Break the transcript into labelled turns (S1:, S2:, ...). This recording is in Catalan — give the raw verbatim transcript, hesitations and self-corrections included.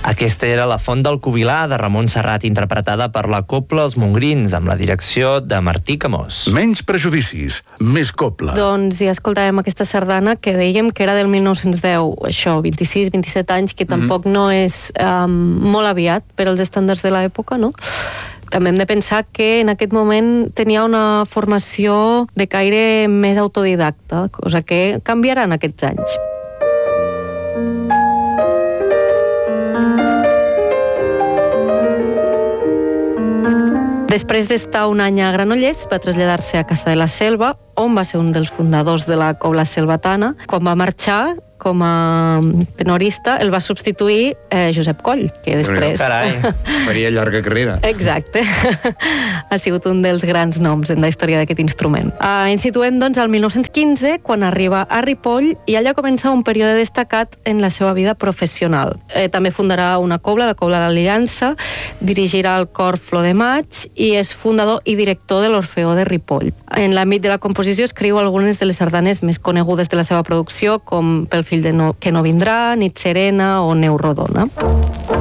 S1: Aquesta era La Font del Covilà, de Ramon Serrat, interpretada per la Cobla Els Mongrins, amb la direcció de Martí Camós.
S2: Menys prejudicis, més cobla.
S3: Doncs ja escoltàvem aquesta sardana que dèiem que era del mil nou-cents deu, això, vint-i-sis vint-i-set anys, que tampoc mm. no és um, molt aviat per als estàndards de l'època, no? També hem de pensar que en aquest moment tenia una formació de caire més autodidacta, cosa que canviarà en aquests anys. Després d'estar un any a Granollers, va traslladar-se a Cassà de la Selva, on va ser un dels fundadors de la Cobla Selvatana. Quan va marxar, com a tenorista, el va substituir eh, Josep Coll, que després...
S4: Carai, faria llarga carrera.
S3: Exacte. Ha sigut un dels grans noms en la història d'aquest instrument. Uh, ens situem, doncs, al mil nou-cents quinze, quan arriba a Ripoll, i allà comença un període destacat en la seva vida professional. Eh, també fundarà una cobla, la Cobla de l'Aliança, dirigirà el cor Flor de Maig i és fundador i director de l'Orfeó de Ripoll. En l'àmbit de la composició escriu algunes de les sardanes més conegudes de la seva producció, com Pel fill de no, que no vindrà, Nit serena o Neu rodona.